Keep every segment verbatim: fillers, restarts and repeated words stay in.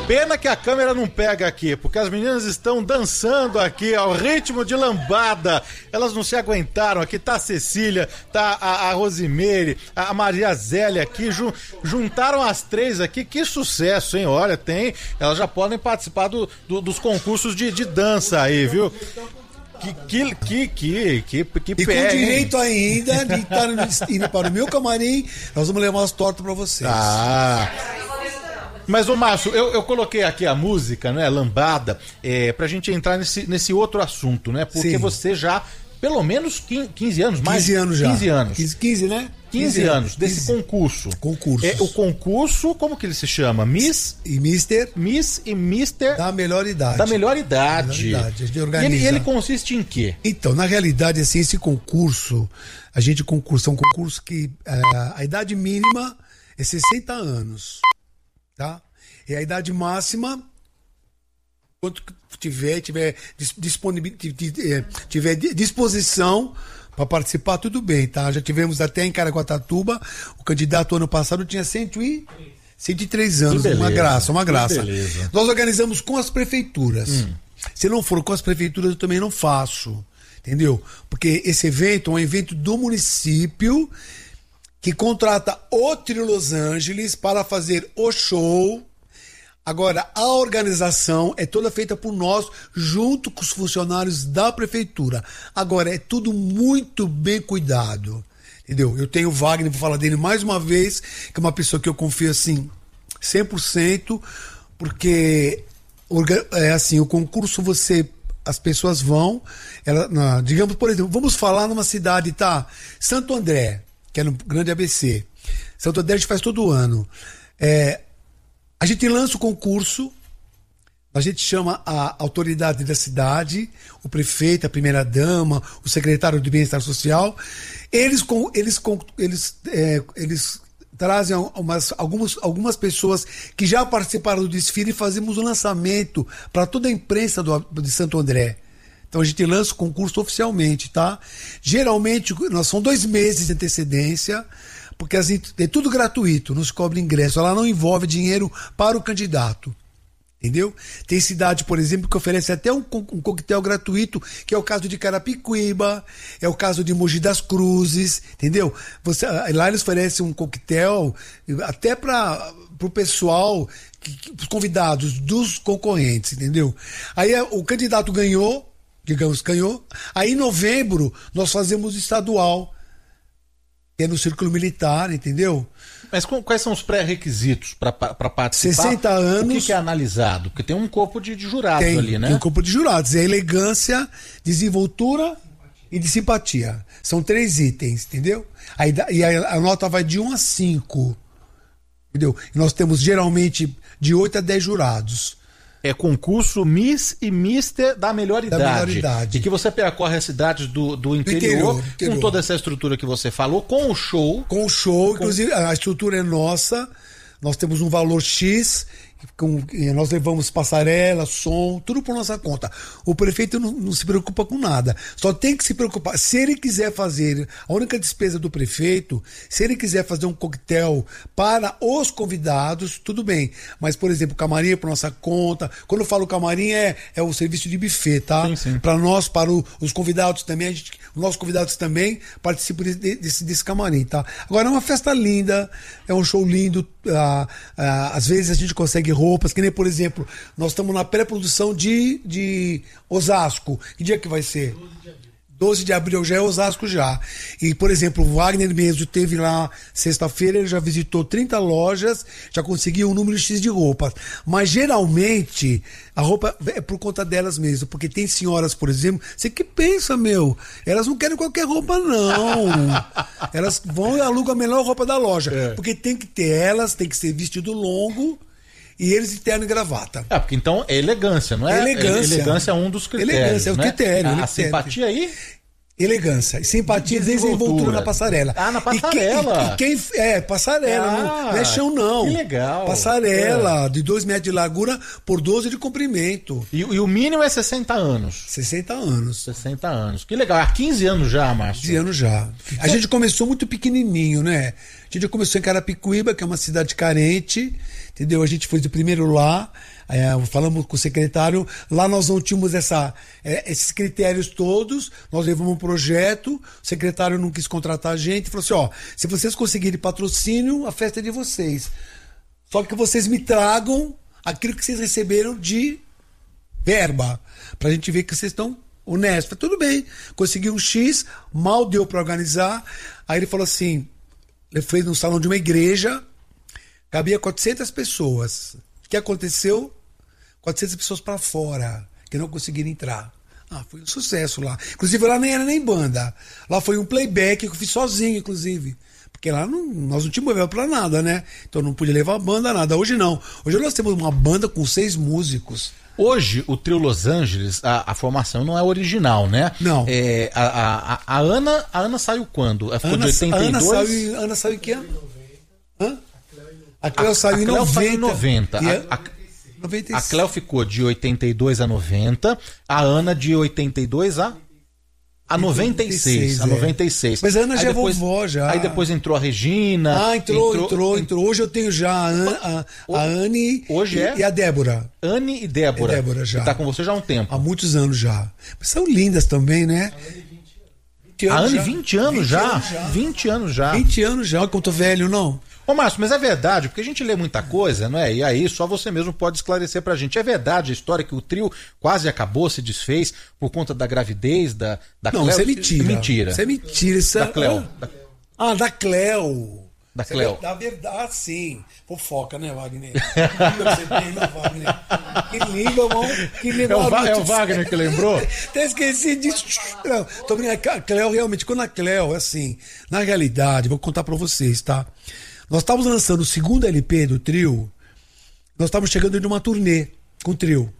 Pena que a câmera não pega aqui, porque as meninas estão dançando aqui ao ritmo de lambada. Elas não se aguentaram aqui. Tá a Cecília, tá a, a Rosimeire, a Maria Zélia aqui. Ju, juntaram as três aqui. Que sucesso, hein? Olha, tem. Elas já podem participar do, do, dos concursos de, de dança aí, viu? Que, que, que, que, que, que E pé, com direito hein? ainda de estar indo para o meu camarim, nós vamos levar umas tortas para vocês. Ah... Mas, ô Márcio, eu, eu coloquei aqui a música, né, lambada, é, pra gente entrar nesse, nesse outro assunto, né? Porque Sim. você já, pelo menos quinze anos, mais? quinze anos já. quinze anos. quinze, quinze né? quinze anos desse quinze. concurso. Concurso. É, o concurso, como que ele se chama? Miss? E Mister? Miss e Mister... Da melhor idade. Da melhor idade. Da melhor idade. A gente E organiza. ele, ele consiste em quê? Então, na realidade, assim, esse concurso, a gente concursa, é um concurso que uh, a idade mínima é sessenta anos, tá? E a idade máxima, quanto tiver, tiver, disponibilidade, tiver disposição para participar, tudo bem, tá? Já tivemos até em Caraguatatuba, o candidato ano passado tinha cento e três anos, beleza, uma graça, uma graça. beleza. Nós organizamos com as prefeituras. Hum. Se não for com as prefeituras, eu também não faço, entendeu? Porque esse evento é um evento do município que contrata o Trio Los Angeles para fazer o show. Agora, a organização é toda feita por nós, junto com os funcionários da prefeitura. Agora, é tudo muito bem cuidado, entendeu? Eu tenho o Wagner para falar dele mais uma vez, que é uma pessoa que eu confio, assim, cem por cento, porque, é assim, o concurso você... As pessoas vão, ela, na, digamos, por exemplo, vamos falar numa cidade, tá? Santo André, que é no Grande A B C. Santo André a gente faz todo ano. É... A gente lança o concurso, a gente chama a autoridade da cidade, o prefeito, a primeira-dama, o secretário de Bem-Estar Social. Eles, eles, eles, é, eles trazem umas, algumas, algumas pessoas que já participaram do desfile e fazemos o lançamento para toda a imprensa do, de Santo André. Então a gente lança o concurso oficialmente, tá? Geralmente, nós são dois meses de antecedência, porque assim, é tudo gratuito, não se cobra ingresso, ela não envolve dinheiro para o candidato, entendeu? Tem cidade, por exemplo, que oferece até um, um coquetel gratuito, que é o caso de Carapicuíba, é o caso de Mogi das Cruzes, entendeu? Você, lá eles oferecem um coquetel até para o pessoal, que, que, os convidados dos concorrentes, entendeu? Aí o candidato ganhou, digamos, ganhou, aí em novembro nós fazemos o estadual, que é no Círculo Militar, entendeu? Mas com, quais são os pré-requisitos para participar? sessenta anos. O que, que é analisado? Porque tem um corpo de, de jurados tem, ali, né? Tem um corpo de jurados. É elegância, desenvoltura e de simpatia. São três itens, entendeu? Aí, e a, a nota vai de um a cinco. Entendeu? E nós temos geralmente de oito a dez jurados. É concurso Miss e Mister da melhor idade. Da melhor idade. E que você percorre as cidades do, do interior, interior, interior, com toda essa estrutura que você falou, com o show. Com o show, com... inclusive a estrutura é nossa, nós temos um valor X, com, nós levamos passarela, som, tudo por nossa conta. O prefeito não, não se preocupa com nada, só tem que se preocupar, se ele quiser fazer, a única despesa do prefeito, se ele quiser fazer um coquetel para os convidados, tudo bem, mas por exemplo, camarim é por nossa conta. Quando eu falo camarim é, é o serviço de buffet, tá? Sim, sim. Para nós, para o, os convidados também, a gente, os nossos convidados também participam desse, desse, desse camarim, tá? Agora é uma festa linda, é um show lindo, ah, ah, às vezes a gente consegue roupas, que nem, por exemplo, nós estamos na pré-produção de, de Osasco. Que dia que vai ser? doze de abril já é Osasco já. E, por exemplo, o Wagner mesmo teve lá sexta-feira, ele já visitou trinta lojas, já conseguiu um número X de roupas. Mas geralmente a roupa é por conta delas mesmo, porque tem senhoras, por exemplo, você que pensa, meu, elas não querem qualquer roupa, não. Elas vão e alugam a melhor roupa da loja. É. Porque tem que ter elas, tem que ser vestido longo. E eles de terno e gravata. É, porque então é elegância, não é? Elegância. Elegância é um dos critérios. Elegância é o né? critério. A, ele a simpatia aí? Elegância. Simpatia, desenvoltura na passarela. Ah, na passarela. E quem, e quem, é, passarela. Ah, não, não é chão, não. Que legal. Passarela, é. de dois metros de largura por doze de comprimento. E, e o mínimo é sessenta anos. sessenta anos. sessenta anos. Que legal. Há quinze anos já, Márcio. quinze anos já. A gente começou muito pequenininho, né? A gente começou em Carapicuíba, que é uma cidade carente, entendeu? A gente foi de primeiro lá, é, falamos com o secretário, lá nós não tínhamos essa, é, esses critérios todos, nós levamos um projeto, o secretário não quis contratar a gente, falou assim, ó, se vocês conseguirem patrocínio, a festa é de vocês. Só que vocês me tragam aquilo que vocês receberam de verba, pra gente ver que vocês estão honestos. Falei, tudo bem, consegui um X, mal deu pra organizar, aí ele falou assim, ele fez no salão de uma igreja, cabia quatrocentas pessoas. O que aconteceu? quatrocentas pessoas para fora, que não conseguiram entrar. Ah, foi um sucesso lá. Inclusive, lá nem era nem banda. Lá foi um playback que eu fiz sozinho, inclusive. Porque lá não, nós não tínhamos verba pra nada, né? Então não podia levar banda, nada. Hoje não. Hoje nós temos uma banda com seis músicos. Hoje, o trio Los Angeles, a, a formação não é original, né? Não. É, a, a, a, Ana, a Ana saiu quando? Ela ficou Ana, de oitenta e dois? Ana saiu, Ana saiu em que ano? Hã? A Cleo saiu em Cleo noventa. saiu em noventa. E A, a, a, noventa e seis. a Cleo ficou de oitenta e dois a noventa, a Ana de oitenta e dois a... A noventa e seis, a noventa e seis. Mas a Ana aí já depois, é vovó, já. Aí depois entrou a Regina. Ah, entrou, entrou, entrou. entrou. Hoje eu tenho já a, An, a, a Anne hoje e, é? e a Débora. Anne e Débora. E Débora já. Que tá com você já há um tempo. Há muitos anos já. Mas são lindas também, né? A Anne, vinte anos já. vinte anos já. vinte anos já. Olha como eu tô velho, não? Ô, Márcio, mas é verdade, porque a gente lê muita coisa, não é? E aí só você mesmo pode esclarecer pra gente. É verdade a história que o trio quase acabou, se desfez por conta da gravidez da, da não, Cleo? Isso é mentira. Mentira. Isso é mentira. Isso da é... Cleo. Da... Ah, da Cleo. Da Cleo. Da verdade, sim. Fofoca, né, Wagner? Você tem, né, Wagner? Que língua, irmão. Que língua. É o, Va- é o Wagner que lembrou? Até esqueci disso. Não, tô brincando. A Cleo, realmente, quando a Cleo, assim, na realidade, vou contar pra vocês, tá? Nós estávamos lançando o segundo L P do trio, nós estávamos chegando de uma turnê com o trio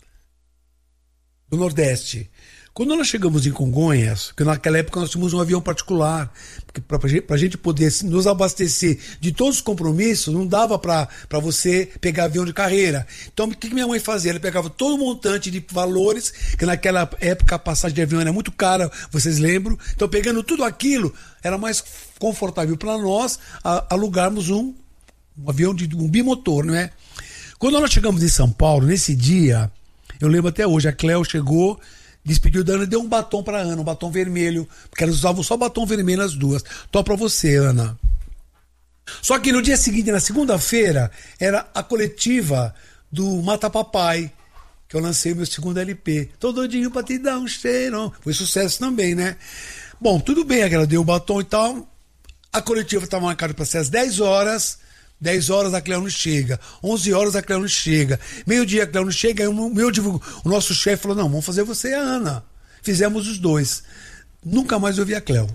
do Nordeste. Quando nós chegamos em Congonhas, porque naquela época nós tínhamos um avião particular, porque para a gente poder nos abastecer de todos os compromissos, não dava para você pegar avião de carreira. Então o que minha mãe fazia? Ela pegava todo o montante de valores, que naquela época a passagem de avião era muito cara, vocês lembram? Então pegando tudo aquilo, era mais confortável para nós a, alugarmos um, um avião de um bimotor, não é? Quando nós chegamos em São Paulo, nesse dia, eu lembro até hoje, a Cleo chegou, despediu da Ana e deu um batom pra Ana, um batom vermelho, porque elas usavam só batom vermelho as duas. Tô pra você, Ana. Só que no dia seguinte, na segunda-feira, era a coletiva do Mata Papai, que eu lancei o meu segundo L P. Tô doidinho pra te dar um cheiro. Foi sucesso também, né? Bom, tudo bem, ela deu o batom e tal. A coletiva estava marcada para ser às dez horas. dez horas a Cleo não chega. onze horas a Cleo não chega. Meio-dia a Cleo não chega. Aí o, meu, o nosso chefe falou, não, vamos fazer você e a Ana. Fizemos os dois. Nunca mais eu vi a Cleo.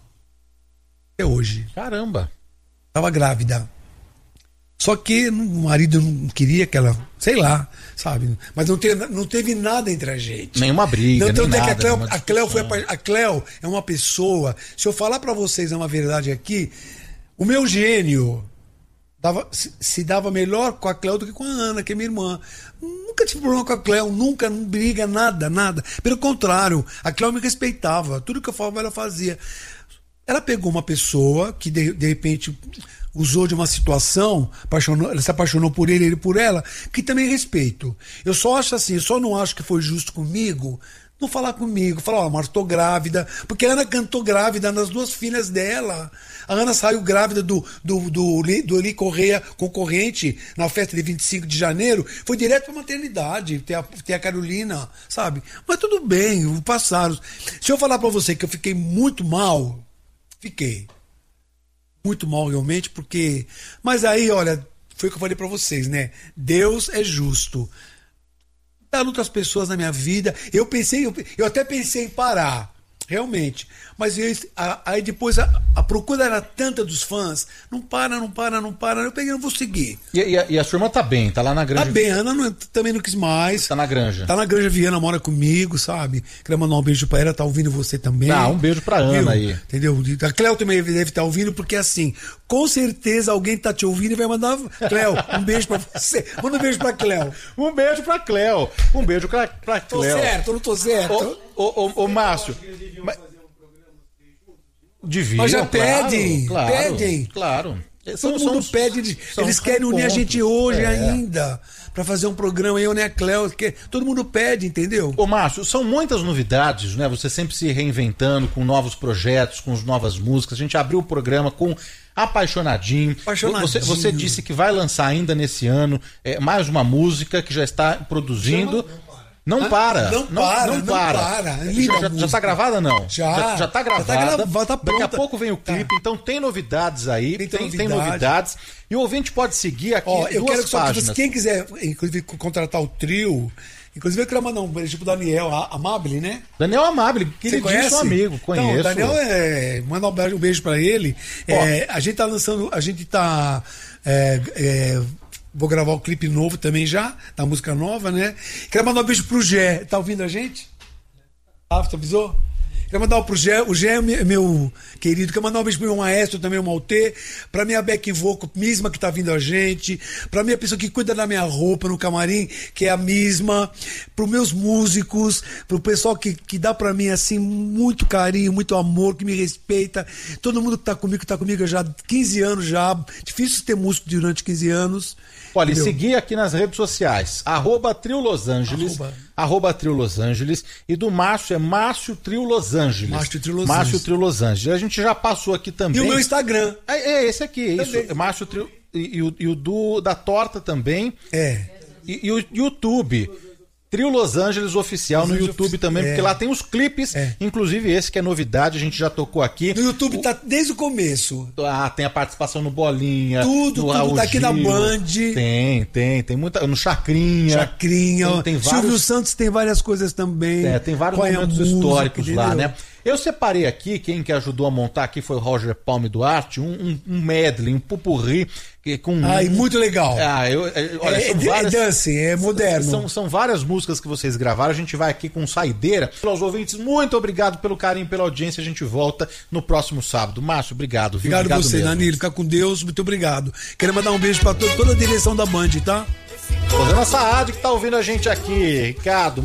Até hoje. Caramba. Estava grávida. Só que o marido não queria que ela, sei lá, sabe? Mas não teve, não teve nada entre a gente. Nenhuma briga, não, nem é nada. Que a, Cleo, a, Cleo foi a, a Cleo é uma pessoa... Se eu falar pra vocês uma verdade aqui, o meu gênio dava, se, se dava melhor com a Cleo do que com a Ana, que é minha irmã. Nunca tive problema com a Cleo, nunca, não briga, nada, nada. Pelo contrário, a Cleo me respeitava. Tudo que eu falava, ela fazia. Ela pegou uma pessoa que, de, de repente... usou de uma situação, apaixonou, ela se apaixonou por ele, ele por ela, que também respeito. Eu só acho assim, eu só não acho que foi justo comigo, não falar comigo, falar, ó, oh, mas tô grávida, porque a Ana cantou grávida nas duas filhas dela. A Ana saiu grávida do, do, do, do Eli Correia, concorrente, na festa de vinte e cinco de janeiro, foi direto pra maternidade, tem a, tem a Carolina, sabe? Mas tudo bem, passaram. Se eu falar pra você que eu fiquei muito mal, fiquei. Muito mal realmente, porque... Mas aí, olha, foi o que eu falei pra vocês, né? Deus é justo. Tá outras pessoas na minha vida. Eu pensei, eu, eu até pensei em parar, realmente. Mas eu, a, aí depois a, a procura era tanta dos fãs. Não para, não para, não para. Eu peguei, não vou seguir. E, e, a, e a sua irmã tá bem, tá lá na granja. Tá bem, a Ana não, também não quis mais. Tá na granja. Tá na granja, Viana mora comigo, sabe? Queria mandar um beijo pra ela, tá ouvindo você também. Ah, um beijo pra Ana. Viu? Aí. Entendeu? A Cleo também deve estar ouvindo, porque assim, com certeza alguém tá te ouvindo e vai mandar. Cleo, um beijo pra você. Manda um beijo pra Cleo. Um beijo pra Cleo. Um beijo pra, pra Cleo. Tô certo, eu não tô certo. Ô, ô, ô, ô Márcio. Mas... Deviam, Mas já claro, pedem, claro, pedem. Claro. São, Todo mundo são, pede, eles, eles querem unir a gente hoje é. ainda, pra fazer um programa, eu, né, a Cléo, que todo mundo pede, entendeu? Ô, Márcio, são muitas novidades, né? Você sempre se reinventando com novos projetos, com novas músicas. A gente abriu o programa com Apaixonadinho. Apaixonadinho. Você, você disse que vai lançar ainda nesse ano é, mais uma música que já está produzindo. Chama... Não para. Não para, não, não para. Não para. É já, já, já tá gravada, não? Já. Já, já tá gravada. Já tá gravada, tá pronta. Daqui a pouco vem o clipe, tá. Então tem novidades aí, tem, tem, novidade. tem novidades. E o ouvinte pode seguir aqui Ó, eu duas quero que páginas. Só que quem quiser, inclusive, contratar o trio, inclusive eu quero mandar um beijo pro Daniel Amabile, né? Daniel Amabile, que ele disse um amigo, conheço. Então, Daniel, é, manda um beijo, um beijo pra ele. É, a gente tá lançando, a gente tá... É, é, vou gravar o clipe novo também já, da música nova, né? Quero mandar um beijo pro Gé. Tá ouvindo a gente? Ah, você avisou? Quero mandar pro Gé. O Gé é meu querido. Quero mandar um beijo pro meu maestro também, o Maltê. Pra minha back vocal, Misma, que tá vindo a gente. Pra minha pessoa que cuida da minha roupa no camarim, que é a Misma. Pros meus músicos. Pro pessoal que, que dá pra mim, assim, muito carinho, muito amor, que me respeita. Todo mundo que tá comigo, que tá comigo já há quinze anos já. Difícil ter músico durante quinze anos. Olha, e seguir aqui nas redes sociais, arroba Trio Los Angeles, arroba, arroba Trio Los Angeles, e do Márcio é Márcio Trio Los Angeles. Márcio Trio Los Márcio Angeles. Trio Los Angeles. A gente já passou aqui também. E o meu Instagram. É, é esse aqui, é isso. Márcio Trio, e, e, o, e o do, da Torta também. É. E, e o YouTube. Trio Los Angeles Oficial Los no Angeles YouTube também, é. Porque lá tem os clipes, é. Inclusive esse que é novidade, a gente já tocou aqui. No YouTube o... tá desde o começo. Ah, tem a participação no Bolinha, tudo, no tudo Raul tá aqui Gil. Na Band. Tem, tem, tem muita, no Chacrinha. Chacrinha. Tem, tem vários... Silvio Santos tem várias coisas também. É, tem vários Qual momentos é música, históricos entendeu? lá, né? Eu separei aqui, quem que ajudou a montar aqui foi o Roger Palme Duarte, um, um, um medley, um pupurri com... Ai, muito legal. Ah, eu, eu, olha, é, são é, várias, é dance, é moderno. São, são várias músicas que vocês gravaram, a gente vai aqui com saideira. Aos ouvintes, muito obrigado pelo carinho, pela audiência, a gente volta no próximo sábado. Márcio, obrigado. Viu? Obrigado, obrigado você, mesmo. Danilo, fica com Deus, muito obrigado. Quero mandar um beijo pra to- toda a direção da Band, tá? Rosana Saad que tá ouvindo a gente aqui, Ricardo.